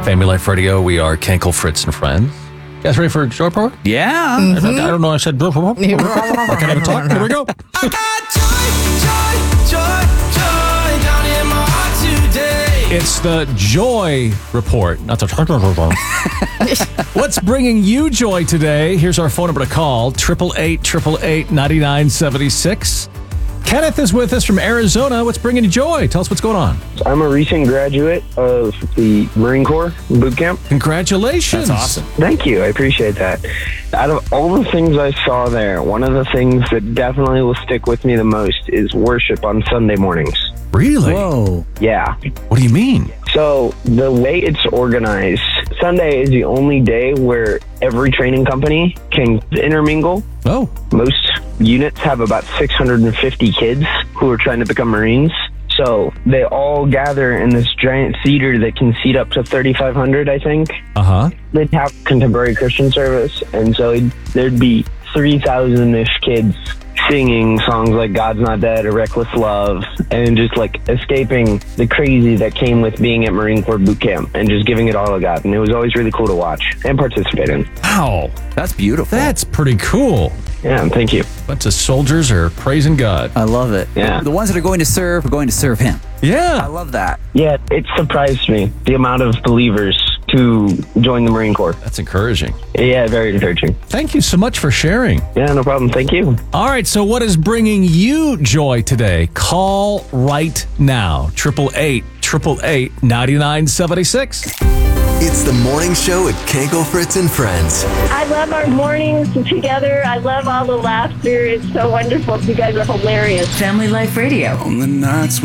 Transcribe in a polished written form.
Family Life Radio. We are Kenkel, Fritz, and Friends. You guys ready for Joy Report? Yeah. I don't know. I said, I can't even talk. Here we go. I got joy down in my heart today. It's the Joy Report, not the What's bringing you joy today? Here's our phone number to call, 888-888-9976. Kenneth is with us from Arizona. What's bringing you joy? Tell us what's going on. I'm a recent graduate of the Marine Corps boot camp. Congratulations. That's awesome. Thank you. I appreciate that. Out of all the things I saw there, one of the things that definitely will stick with me the most is worship on Sunday mornings. Really? Whoa. Yeah. What do you mean? So the way it's organized, Sunday is the only day where every training company can intermingle. Oh. Most units have about 650 kids who are trying to become Marines. So they all gather in this giant theater that can seat up to 3,500, I think. Uh-huh. They'd have contemporary Christian service, and so there'd be 3,000-ish kids singing songs like God's Not Dead or Reckless Love, and just like escaping the crazy that came with being at Marine Corps boot camp and just giving it all to God. And it was always really cool to watch and participate in. Wow. That's beautiful. That's pretty cool. Yeah, thank you. Bunch of soldiers are praising God. I love it. Yeah. The ones that are going to serve are going to serve him. I Yeah. love that. Yeah, it surprised me, the amount of believers who joined the Marine Corps. That's encouraging. Yeah, very encouraging. Thank you so much for sharing. Yeah, no problem. Thank you. All right, so what is bringing you joy today? Call right now, 888-888-9976. It's the morning show at Kenkel, Fritz, and Friends. I love our mornings together. I love all the laughter. It's so wonderful. You guys are hilarious. Family Life Radio. On the nights